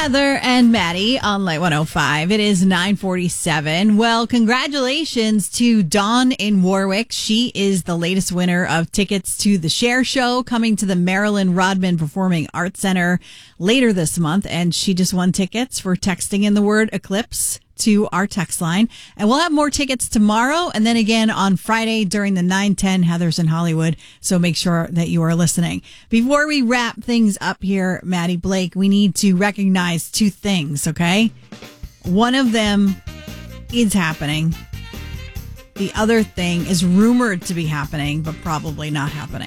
Heather and Maddie on Light 105. It is 9:47. Well, congratulations to Dawn in Warwick. She is the latest winner of tickets to the Cher Show coming to the Marilyn Rodman Performing Arts Center later this month. And she just won tickets for texting in the word eclipse to our text line. And we'll have more tickets tomorrow and then again on Friday during the 9:10 Heather's in Hollywood. So make sure that you are listening. Before we wrap things up here, Maddie Blake, we need to recognize two things, okay? One of them is happening. The other thing is rumored to be happening, but probably not happening.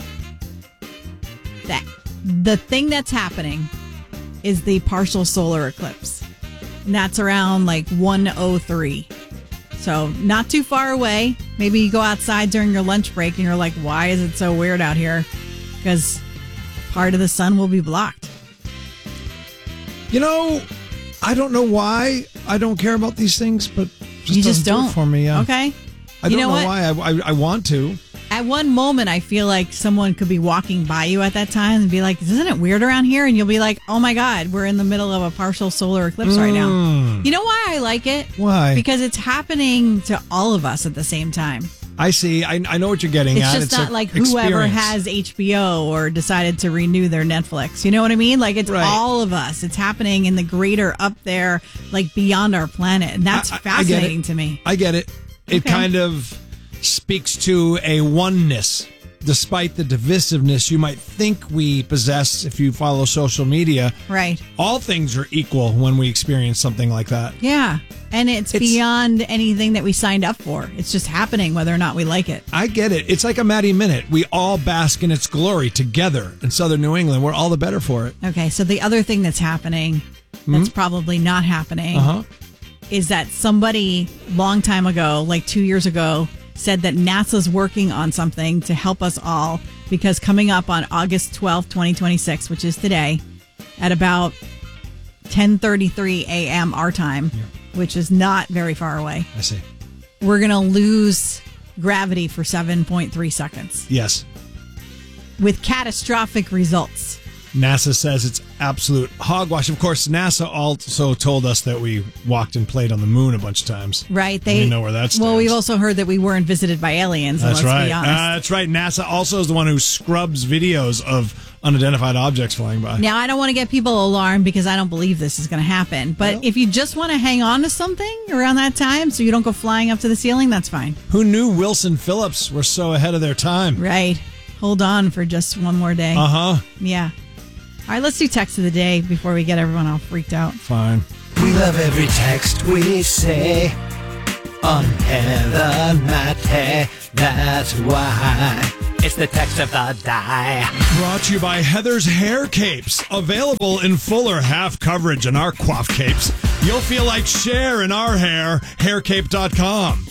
The thing that's happening is the partial solar eclipse. And that's around like 1:03. So not too far away. Maybe you go outside during your lunch break and you're like, why is it so weird out here? Because part of the sun will be blocked. You know, I don't know why I don't care about these things, but you just don't. Do it for me. Yeah. Okay. I don't know why. I want to. At one moment, I feel like someone could be walking by you at that time and be like, isn't it weird around here? And you'll be like, oh my God, we're in the middle of a partial solar eclipse right now. You know why I like it? Why? Because it's happening to all of us at the same time. I see. I know what you're getting at. It's just not like whoever has HBO or decided to renew their Netflix. You know what I mean? Like it's all of us. It's happening in the greater up there, like beyond our planet. And that's fascinating to me. I get it. It kind of speaks to a oneness, despite the divisiveness you might think we possess if you follow social media. Right. All things are equal when we experience something like that. Yeah. And it's beyond anything that we signed up for. It's just happening whether or not we like it. I get it. It's like a Maddie Minute. We all bask in its glory together in Southern New England. We're all the better for it. Okay. So the other thing that's happening, that's probably not happening, is that somebody long time ago, like 2 years ago, said that NASA's working on something to help us all because coming up on August 12th, 2026, which is today, at about 10:33 a.m. our time, which is not very far away. I see. We're going to lose gravity for 7.3 seconds. Yes. With catastrophic results. NASA says it's absolute hogwash. Of course, NASA also told us that we walked and played on the moon a bunch of times. Right. We know where that stands. Well, we've also heard that we weren't visited by aliens. That's right. Be honest. That's right. NASA also is the one who scrubs videos of unidentified objects flying by. Now, I don't want to get people alarmed because I don't believe this is going to happen. But if you just want to hang on to something around that time so you don't go flying up to the ceiling, that's fine. Who knew Wilson Phillips were so ahead of their time? Right. Hold on for just one more day. Yeah. All right, let's do text of the day before we get everyone all freaked out. Fine. We love every text we say on Heather and Matt. That's why it's the text of the day. Brought to you by Heather's Hair Capes. Available in full or half coverage in our coif capes. You'll feel like Cher in our hair. Haircape.com.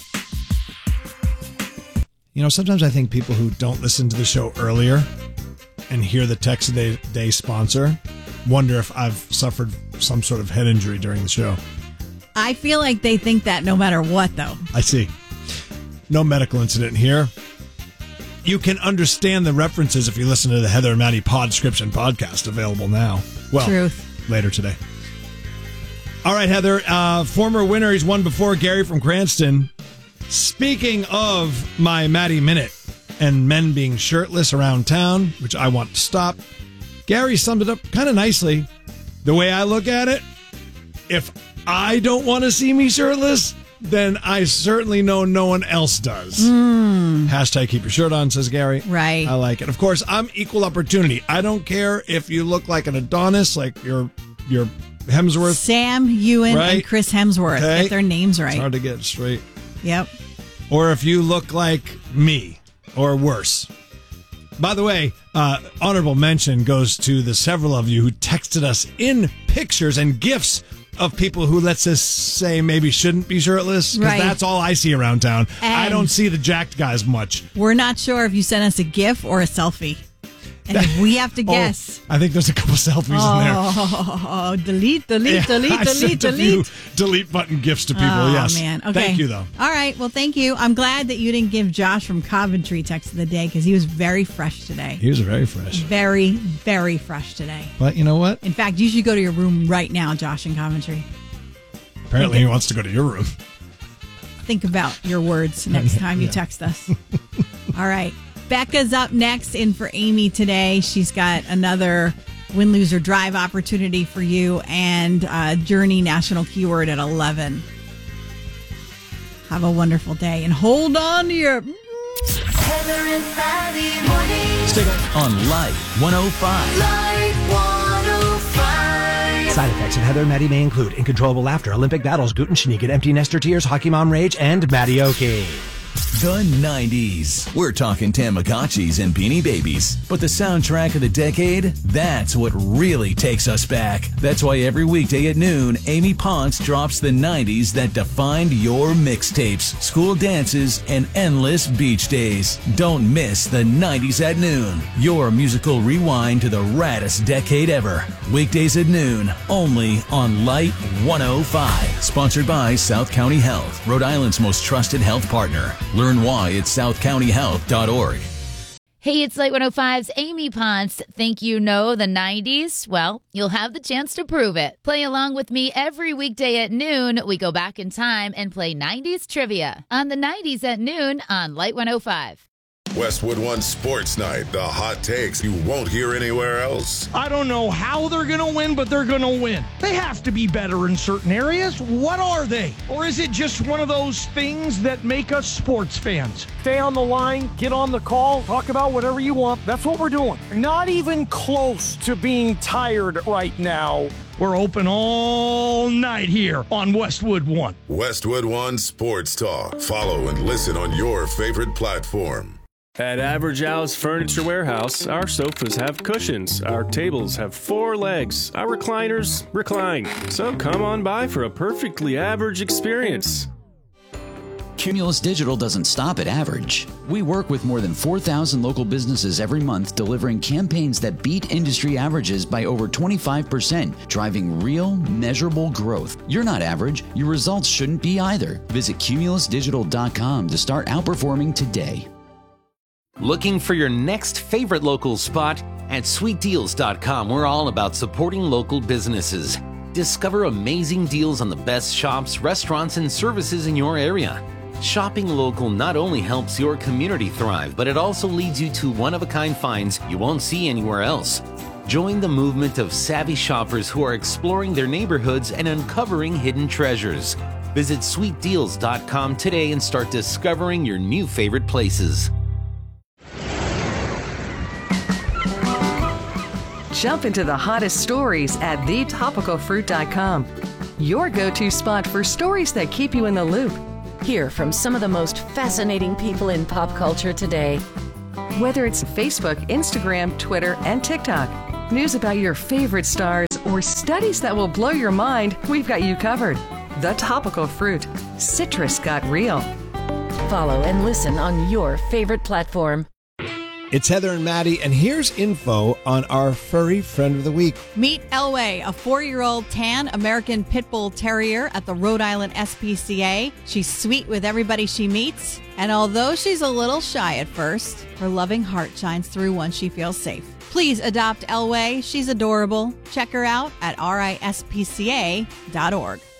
You know, sometimes I think people who don't listen to the show earlier and hear the text of the day sponsor wonder if I've suffered some sort of head injury during the show. I feel like they think that no matter what, though. I see. No medical incident here. You can understand the references if you listen to the Heather and Maddie Podscription podcast, available now. Well, Truth. Later today. All right, Heather. Former winner. He's won before, Gary from Cranston. Speaking of my Maddie Minute and men being shirtless around town, which I want to stop, Gary summed it up kind of nicely. The way I look at it, if I don't want to see me shirtless, then I certainly know no one else does. Hashtag keep your shirt on, says Gary. Right. I like it. Of course, I'm equal opportunity. I don't care if you look like an Adonis, like your Hemsworth. Sam Ewan and Chris Hemsworth. Okay. Get their names right. It's hard to get straight. Yep. Or if you look like me, or worse. By the way, honorable mention goes to the several of you who texted us in pictures and GIFs of people who, let's just say, maybe shouldn't be shirtless. Because that's all I see around town. And I don't see the jacked guys much. We're not sure if you sent us a GIF or a selfie. And if we have to guess. I think there's a couple selfies in there. Oh, delete. I sent a few delete button gifts to people, yes. Oh, man. Okay. Thank you, though. All right. Well, thank you. I'm glad that you didn't give Josh from Coventry text of the day because he was very fresh today. He was very fresh. Very, very fresh today. But you know what? In fact, you should go to your room right now, Josh in Coventry. Apparently he wants to go to your room. Think about your words next time you text us. All right. Becca's up next in for Amy today. She's got another win, lose, or drive opportunity for you and Journey National Keyword at 11. Have a wonderful day and hold on to your... Heather and Maddie mornings. Stick on Light 105. Light 105. Side effects of Heather and Maddie may include uncontrollable laughter, Olympic battles, gluten sneak, empty nester tears, hockey mom rage, and Maddie-oki. The 90s. We're talking Tamagotchis and Beanie Babies. But the soundtrack of the decade, that's what really takes us back. That's why every weekday at noon, Amy Ponce drops the 90s that defined your mixtapes, school dances, and endless beach days. Don't miss the 90s at noon. Your musical rewind to the raddest decade ever. Weekdays at noon, only on Light 105. Sponsored by South County Health, Rhode Island's most trusted health partner. Learn why at southcountyhealth.org. Hey, it's Light 105's Amy Ponce. Think you know the 90s? Well, you'll have the chance to prove it. Play along with me every weekday at noon. We go back in time and play 90s trivia on the 90s at noon on Light 105. Westwood One Sports Night, the hot takes you won't hear anywhere else. I don't know how they're going to win, but they're going to win. They have to be better in certain areas. What are they? Or is it just one of those things that make us sports fans? Stay on the line, get on the call, talk about whatever you want. That's what we're doing. Not even close to being tired right now. We're open all night here on Westwood One. Westwood One Sports Talk. Follow and listen on your favorite platform. At Average Al's Furniture Warehouse, our sofas have cushions, our tables have 4 legs, our recliners recline. So come on by for a perfectly average experience. Cumulus Digital doesn't stop at average. We work with more than 4,000 local businesses every month, delivering campaigns that beat industry averages by over 25%, driving real, measurable growth. You're not average. Your results shouldn't be either. Visit cumulusdigital.com to start outperforming today. Looking for your next favorite local spot? At sweetdeals.com, we're all about supporting local businesses. Discover amazing deals on the best shops, restaurants, and services in your area. Shopping local not only helps your community thrive, but it also leads you to one-of-a-kind finds you won't see anywhere else. Join the movement of savvy shoppers who are exploring their neighborhoods and uncovering hidden treasures. Visit sweetdeals.com today and start discovering your new favorite places. Jump into the hottest stories at thetopicalfruit.com. Your go-to spot for stories that keep you in the loop. Hear from some of the most fascinating people in pop culture today. Whether it's Facebook, Instagram, Twitter, and TikTok, news about your favorite stars, or studies that will blow your mind, we've got you covered. The Topical Fruit. Citrus got real. Follow and listen on your favorite platform. It's Heather and Maddie, and here's info on our furry friend of the week. Meet Elway, a 4-year-old tan American Pit Bull Terrier at the Rhode Island SPCA. She's sweet with everybody she meets, and although she's a little shy at first, her loving heart shines through once she feels safe. Please adopt Elway. She's adorable. Check her out at rispca.org.